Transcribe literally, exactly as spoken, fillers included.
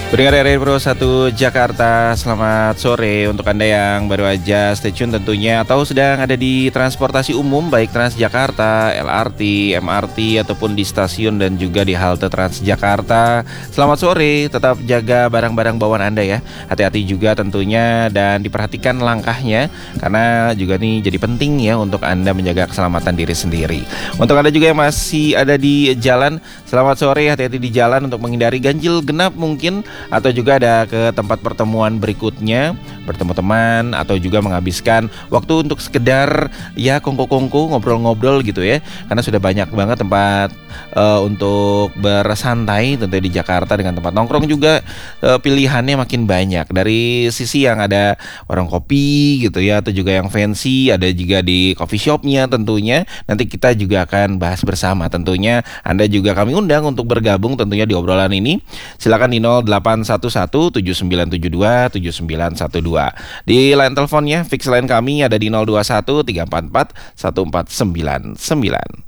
Pendengar R R Pro satu Jakarta, selamat sore untuk Anda yang baru aja stay tune tentunya atau sedang ada di transportasi umum baik Transjakarta, L R T, M R T ataupun di stasiun dan juga di halte Transjakarta. Selamat sore, tetap jaga barang-barang bawaan Anda ya. Hati-hati juga tentunya dan diperhatikan langkahnya karena juga nih jadi penting ya untuk Anda menjaga keselamatan diri sendiri. Untuk Anda juga yang masih ada di jalan, selamat sore, hati-hati di jalan untuk menghindari ganjil genap mungkin, atau juga ada ke tempat pertemuan berikutnya, bertemu teman atau juga menghabiskan waktu untuk sekedar ya kongko-kongko, ngobrol-ngobrol gitu ya. Karena sudah banyak banget tempat uh, untuk bersantai tentunya di Jakarta, dengan tempat nongkrong juga uh, pilihannya makin banyak. Dari sisi yang ada warung kopi gitu ya, atau juga yang fancy, ada juga di coffee shopnya tentunya. Nanti kita juga akan bahas bersama tentunya. Anda juga kami undang untuk bergabung tentunya di obrolan ini. Silakan di nol delapan satu satu tujuh sembilan tujuh dua tujuh sembilan satu dua. Di line teleponnya fix line kami ada di nol dua satu tiga empat empat satu empat sembilan sembilan.